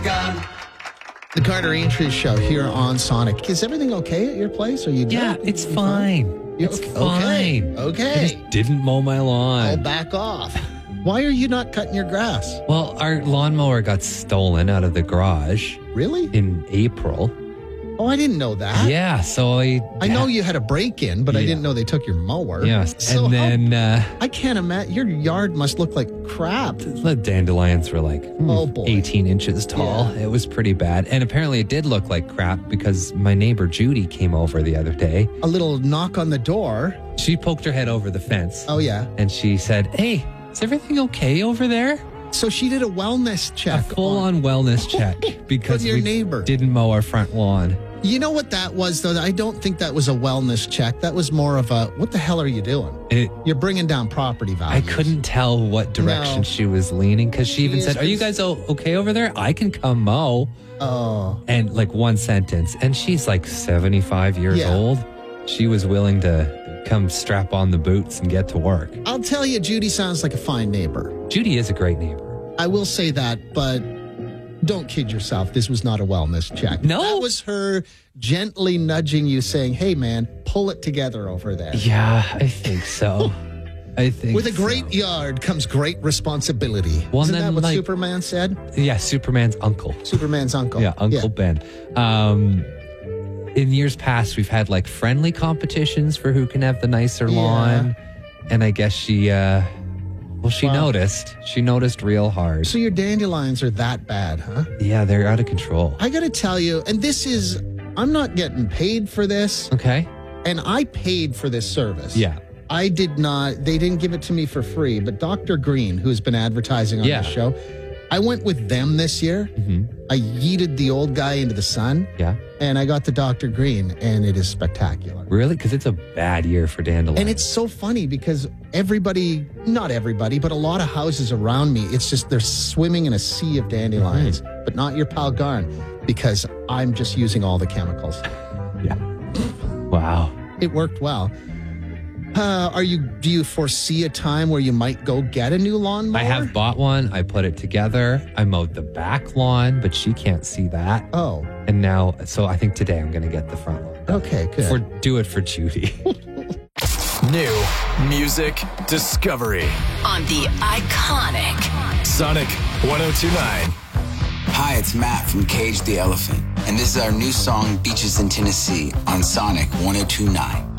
gun. The Carter Aintree Show here on Sonic. Is everything okay at your place? Are you good? Yeah, it's fine. It's fine. Okay. I just didn't mow my lawn. I'll back off. Why are you not cutting your grass? Well, our lawnmower got stolen out of the garage Really? in April. Oh, I didn't know that. Yeah, so I know you had a break-in, but I didn't know they took your mower. Yes, So and then I can't imagine. Your yard must look like crap. the dandelions were like Oh, boy. 18 inches tall. Yeah. It was pretty bad. And apparently it did look like crap because my neighbor Judy came over the other day. A little knock on the door. She poked her head over the fence. Oh, yeah. And she said, "Hey, is everything okay over there?" So she did a wellness A check. full-on wellness check because From your we neighbor. didn't mow our front lawn. You know what that was, though? I don't think that was a wellness check. That was more of a, what the hell are you doing? You're bringing down property I values. couldn't tell what direction No. she was leaning because she even She said, is "Are you cons- guys okay over there? I can come mow." Oh. And like one sentence. And she's like 75 years Yeah. old. She was willing to come strap on the boots and get to work. I'll tell you, Judy sounds like a fine neighbor. Judy is a great neighbor. I will say that, but don't kid yourself. This was not a wellness check. No? That was her gently nudging you, saying, "Hey, man, pull it together over there." Yeah, I think so. I think With a so. great yard comes great responsibility. Well, Isn't then, that what like- Superman said? Yeah, Superman's uncle. Superman's uncle. Yeah, Uncle Ben. In years past, we've had like friendly competitions for who can have the nicer Yeah. lawn. And I guess she Wow. noticed. She noticed real hard. So your dandelions are that bad, huh? Yeah, they're out of control. I got to tell you, and this is, I'm not getting paid for this, Okay. and I paid for this service. Yeah. I did not, they didn't give it to me for free, but Dr. Green, who's been advertising on Yeah. the show, I went with them this year. I yeeted the old guy into the sun, Yeah. and I got the Dr. Green, and it is spectacular. Really? Because it's a bad year for dandelions. And it's so funny because everybody, not everybody, but a lot of houses around me, it's just they're swimming in a sea of dandelions, but not your pal Garn, because I'm just using all the chemicals. Yeah. Wow. It worked well. Do you foresee a time where you might go get a new lawnmower? I have bought one. I put it together. I mowed the back lawn, but she can't see that. Oh, And now, so I think today I'm going to get the front lawn. okay, good. Do it for Judy. New music discovery. On the iconic Sonic 1029. Hi, it's Matt from Cage the Elephant, and this is our new song, Beaches in Tennessee, on Sonic 1029.